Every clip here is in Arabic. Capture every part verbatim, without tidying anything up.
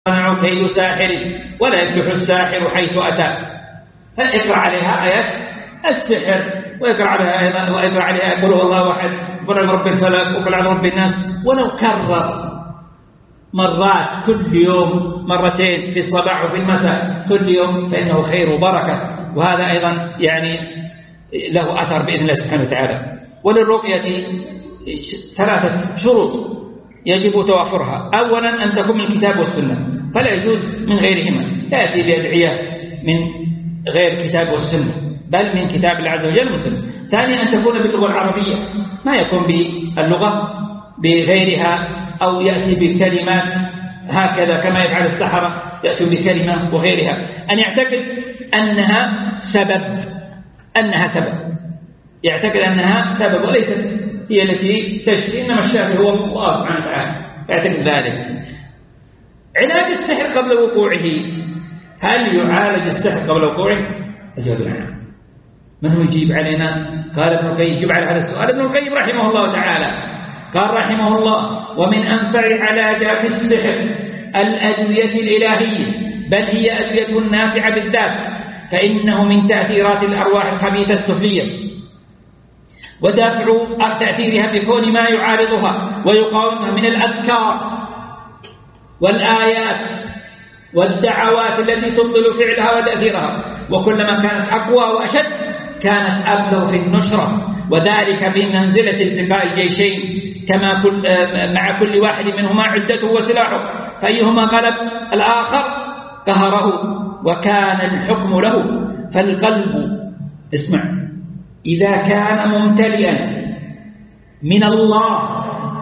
كيد ساحر ولا يفلح الساحر حيث أتى. فاقرأ عليها آيات السحر، ويقرأ عليها أيضا ويقرأ عليها قل هو الله أحد، قل عن رب الفلق، وقل عن رب الناس. ولو كرر مرات كل يوم مرتين في الصباح وفي المساء كل يوم فإنه خير وبركة، وهذا أيضا يعني له أثر بإذن الله سبحانه وتعالى. وللرقية ثلاثة شروط يجب توافرها. أولا أن تكون من الكتاب والسنة، فلا يجوز من غيرهما، لا يأتي بأدعية من غير الكتاب والسنة بل من كتاب الله عز وجل والسنة. ثانيا أن تكون باللغة العربية، ما يكون باللغة بغيرها أو يأتي بكلمات هكذا كما يفعل السحرة، يأتي بكلمة وغيرها. أن يعتقد أنها سبب أنها سبب يعتقد أنها سبب وليست هي التي تشفي، إنما الشافي هو الله سبحانه وتعالى، يعتقد ذلك. علاج السحر قبل وقوعه، هل يعالج السحر قبل وقوعه؟ الجواب نعم. من هو يجيب علينا؟ قال ابن القيم يجيب على هذا السؤال ابن القيم رحمه الله تعالى، قال رحمه الله: ومن أنفع علاجات السحر الأدوية الإلهية، بل هي أدوية نافعة بالذات، فإنه من تأثيرات الأرواح الخبيثة السفلية، ودافع تأثيرها بكون ما يعارضها ويقاومها من الأذكار والآيات والدعوات التي تبطل فعلها وتأثيرها. وكلما كانت أقوى وأشد كانت أبلغ في النشرة، وذلك بمنزلة التقاء الجيشين، كما كل مع كل واحد منهما عدته وسلاحه، فأيهما غلب الآخر قهره، وكان الحكم له. فالقلب اسمع إذا كان ممتلئا من الله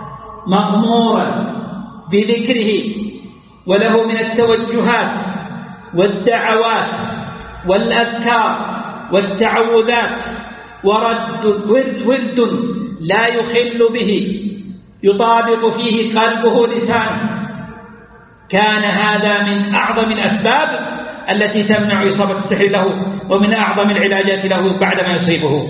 مغمورا بذكره وله من التوجهات والدعوات والأذكار والتعوذات ورد ورد لا يخل به يطابق فيه قلبه لسانه، كان هذا من أعظم الأسباب التي تمنع إصابة السحر له، ومن أعظم العلاجات له بعدما يصيبه.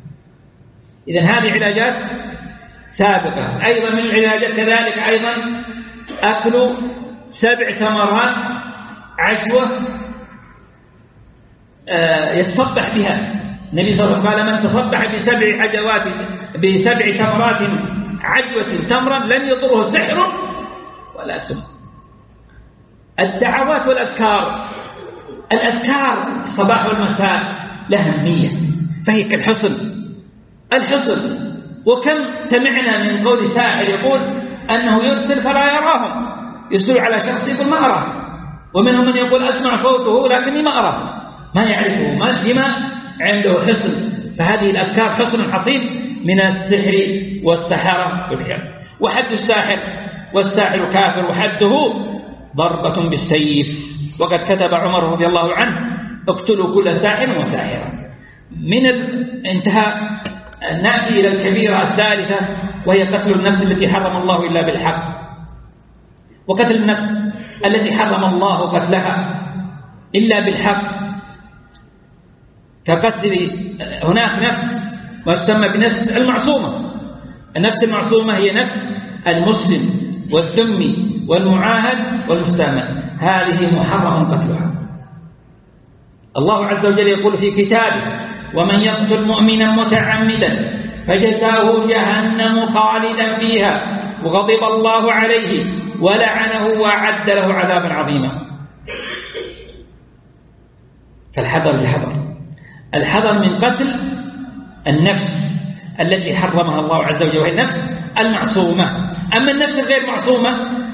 إذن هذه علاجات سابقة. أيضا من العلاجات كذلك أيضا أكل سبع ثمرات عجوة يتصبح بها. النبي صلى الله عليه وسلم قال: من تصبح بسبع عجوات بسبع ثمرات عجوة تمرا لم يضره سحر ولا سم. الدعوات والأذكار، الأذكار الصباح والمساء لها أهمية، فهي كالحصن الحصن. وكم سمعنا من قول ساحر يقول أنه يرسل فلا يراهم، يرسل على شخص يقول ما أراه، ومنهم من يقول أسمع صوته لكني ما أراه، ما يعرفه، ما لما عنده حصن. فهذه الأذكار حصن حصين من السحر والسحرة والعياذ. وحد الساحر والساحر كافر، وحده ضربة بالسيف. وقد كتب عمر رضي الله عنه: اقتلوا كل ساحر وساحرة. من الانتهاء نأتي إلى الكبيرة الثالثة، وهي قتل النفس التي حرم الله إلا بالحق. وقتل النفس التي حرم الله قتلها إلا بالحق كقتل هناك نفس وتسمى بنفس المعصومة. النفس المعصومة هي نفس المسلم والذمي والمعاهد والمستأمن، هذه محرم قتلها. الله عز وجل يقول في كتابه: ومن يقتل مؤمنا متعمدا فجزاؤه جهنم خالدا فيها وغضب الله عليه ولعنه وأعد له عذابا عظيما. فالحذر الحذر الحذر من قتل النفس التي حرمها الله عز وجل، وهي النفس المعصومة. أما النفس الغير معصومة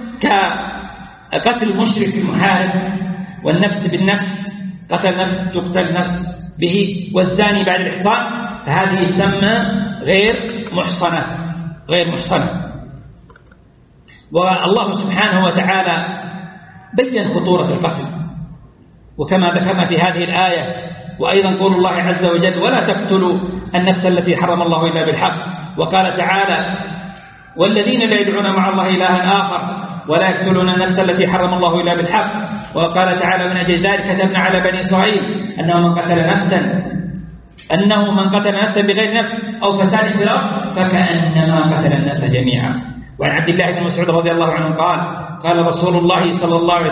كقتل المشرك المحارب، والنفس بالنفس، قتل نفس تقتل نفس به، والزاني بعد الإحصان، فهذه تسمى غير محصنة غير محصنة. والله سبحانه وتعالى بين خطورة القتل، وكما ذكرنا في هذه الآية، وأيضا قول الله عز وجل: ولا تقتلوا النفس التي حرم الله إلا بالحق. وقال تعالى: والذين لا يدعون مع الله إلها آخر ولا يقتلون النفس التي حرم الله إلا بالحق. وقال تعالى: من أجل ذلك كتبنا على بني إسرائيل أنه من قتل نفسا أنه من قتل نفسا بغير نفس أو فساد في الأرض فكأنما قتل الناس جميعا. وعن عبد الله بن مسعود رضي الله عنه قال: قال رسول الله صلى الله عليه